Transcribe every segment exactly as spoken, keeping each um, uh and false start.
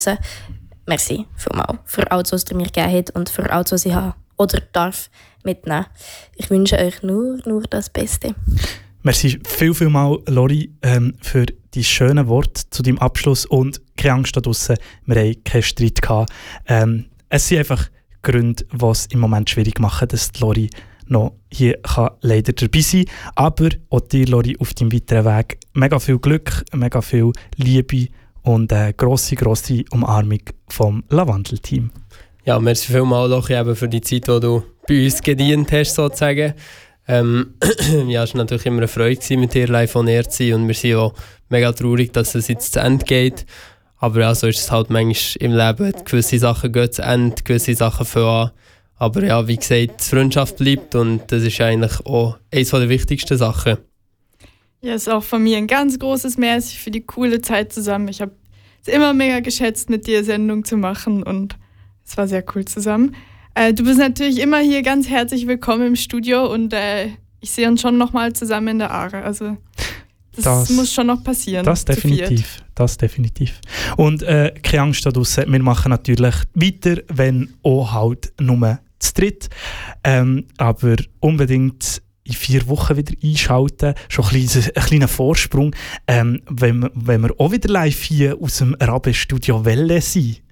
Merci vielmals für alles, was ihr mir gegeben habt und für alles, was ich habe oder darf mitnehmen. Ich wünsche euch nur, nur das Beste. Merci viel, viel mal, Lori, ähm, für die schönen Worte zu deinem Abschluss und keine Angst da draussen, wir haben keinen Streit gehabt. Ähm, es sind einfach Gründe, die es im Moment schwierig machen, dass die Lori noch hier kann leider dabei sein kann. Aber auch dir, Lori, auf deinem weiteren Weg mega viel Glück, mega viel Liebe und eine grosse, grosse Umarmung vom Lavandel-Team. Ja, merci vielmals, Lochi, eben für die Zeit, die du bei uns gedient hast, sozusagen. Ähm, ja, es war natürlich immer eine Freude, mit dir live on air zu sein und wir sind auch mega traurig, dass es jetzt zu Ende geht. Aber ja, so ist es halt manchmal im Leben. Gewisse Sachen gehen zu Ende, gewisse Sachen fangen an. Aber ja, wie gesagt, die Freundschaft bleibt und das ist eigentlich auch eines der wichtigsten Sachen. Ja, es ist auch von mir ein ganz großes Merci für die coole Zeit zusammen. Ich habe es immer mega geschätzt, mit dir Sendung zu machen und es war sehr cool zusammen. Äh, du bist natürlich immer hier ganz herzlich willkommen im Studio und äh, ich sehe uns schon nochmal zusammen in der Aare. Also das, das muss schon noch passieren. Das definitiv, das definitiv. Und äh, keine Angst da draussen, wir machen natürlich weiter, wenn auch halt nur zu dritt. Ähm, aber unbedingt in vier Wochen wieder einschalten. Schon ein kleiner, ein kleiner Vorsprung, ähm, wenn, wenn wir auch wieder live hier aus dem Rabe-Studio Welle sind.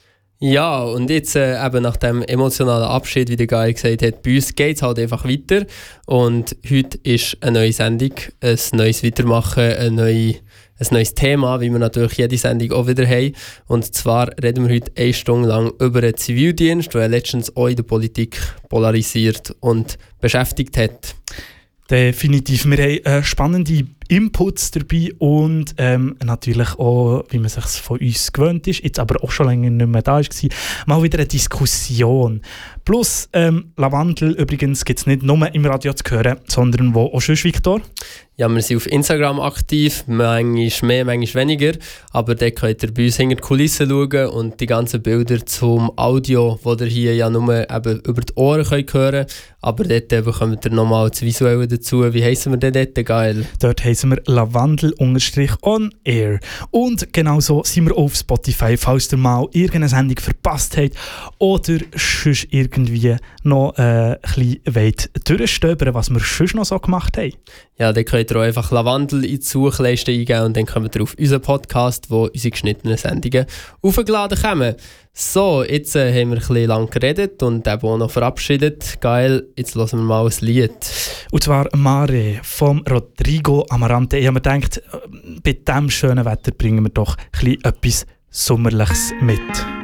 Ja, und jetzt äh, eben nach dem emotionalen Abschied, wie der Guy gesagt hat, bei uns geht es halt einfach weiter. Und heute ist eine neue Sendung, ein neues Weitermachen, ein, neue, ein neues Thema, wie wir natürlich jede Sendung auch wieder haben. Und zwar reden wir heute eine Stunde lang über den Zivildienst, der letztens auch in der Politik polarisiert und beschäftigt hat. Definitiv. Wir haben äh, spannende Inputs dabei und ähm, natürlich auch, wie man es sich von uns gewöhnt ist, jetzt aber auch schon länger nicht mehr da war, mal wieder eine Diskussion. Plus ähm, Lavandel übrigens gibt es nicht nur im Radio zu hören, sondern wo auch schon, Victor? Ja, wir sind auf Instagram aktiv, manchmal mehr, manchmal weniger, aber dort könnt ihr bei uns hinter die Kulissen schauen und die ganzen Bilder zum Audio, die ihr hier ja nur eben über die Ohren könnt hören, aber dort bekommt ihr nochmal das Visuelle dazu. Wie heissen wir denn dort, geil? Dort heissen wir Lavandel-on air. Und genauso sind wir auf Spotify, falls ihr mal irgendeine Sendung verpasst habt oder sonst irgendwie noch äh, ein bisschen wollt durchstöbern, was wir sonst noch so gemacht haben. Ja, dann könnt ihr auch einfach Lavandel in die Suchleiste eingeben und dann kommt ihr auf unseren Podcast, wo unsere geschnittenen Sendungen aufgeladen kommen. So, jetzt äh, haben wir ein bisschen lang geredet und eben auch noch verabschiedet. Geil, jetzt hören wir mal ein Lied. Und zwar Mare vom Rodrigo Amarante. Ich habe mir gedacht, bei diesem schönen Wetter bringen wir doch ein bisschen etwas Sommerliches mit.